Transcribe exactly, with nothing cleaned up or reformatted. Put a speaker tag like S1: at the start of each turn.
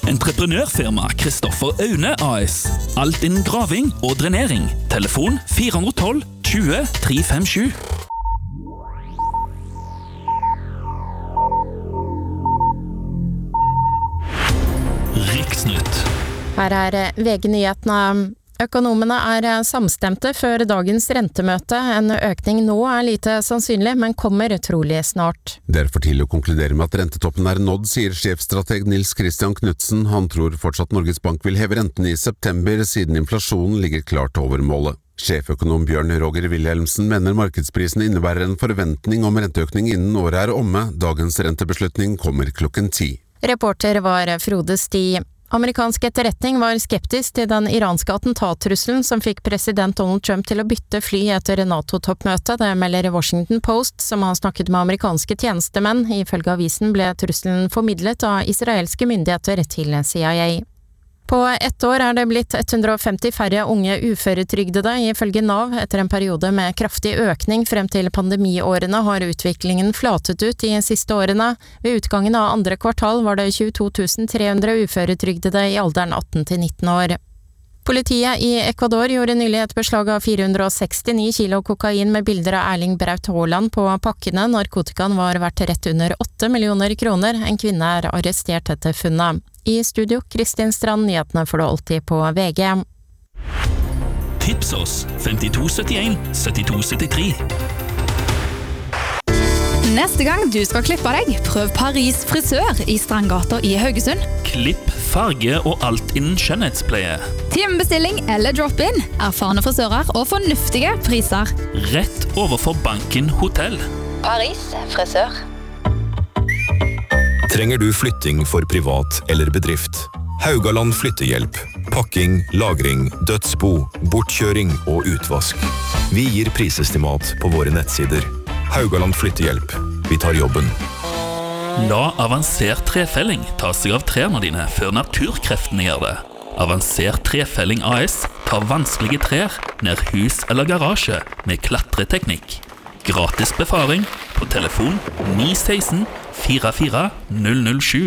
S1: Entreprenørfirma Kristoffer Aune A S. Alt innen graving og drenering. Telefon fire ett to tjue tre fem sju. Riksnytt.
S2: Her er V G-nyhetene. Økonomene er samstemte før dagens rentemøte. En økning nå er lite sannsynlig, men kommer trolig snart.
S3: Det er for tidlig å konkludere med at rentetoppen er nådd, sier sjefstrateg Nils Christian Knudsen. Han tror fortsatt Norges Bank vil heve renten i september, siden inflasjonen ligger klart over målet. Sjeføkonom Bjørn Roger Wilhelmsen mener markedsprisen innebærer en forventning om renteøkning innen året er omme. Dagens rentebeslutning kommer klokken ti.
S2: Reporter var Frode Sti. Amerikansk etterretning var skeptisk til den iranske attentatrusselen som fikk president Donald Trump til å bytte fly etter NATO-toppmøtet. Det melder Washington Post, som har snakket med amerikanske tjenestemenn. Ifølge avisen ble trusselen formidlet av israelske myndigheter til C I A. På ett år er det blitt ett hundre og femti færre unge uføretrygdede, ifølge Nav. Etter en periode med kraftig økning frem til pandemiårene har utviklingen flatet ut de siste årene. Ved utgangen av andre kvartal var det tjueto tusen tre hundre uføretrygdede i alderen atten til nitten år. Politiet i Ecuador gjorde nylig et beslag av fire hundre og sekstini kilo kokain med bilder av Erling Braut Haaland på pakkene. Narkotikaen var verdt rett under åtte millioner kroner. En kvinne er arrestert etter funnet. I studio, Kristin Strand, nyhetene får du alltid på V G.
S1: Tips oss femtito syttien syttito syttitre.
S4: Neste gang du skal klippe deg, prøv Paris frisør i Strandgata i Haugesund.
S1: Klipp, farge og alt innen skjønnhetspleie.
S4: Timebestilling eller drop-in, erfarne frisører og fornuftige priser.
S1: Rett overfor Banken Hotell.
S4: Paris frisør.
S5: Trenger du flytting for privat eller bedrift? Haugaland flyttehjelp. Pakking, lagring, dødsbo, bortkjøring og utvask. Vi gir prisestimat på våre nettsider. Haugaland flyttehjelp. Vi tar jobben.
S1: La avansert trefelling ta seg av trærne dine før naturkreftene gjør det. Avansert trefelling A S tar vanskelige trær ned hus eller garasje med klatreteknikk. Gratis befaring på telefon ni ett seks fire fire null null sju.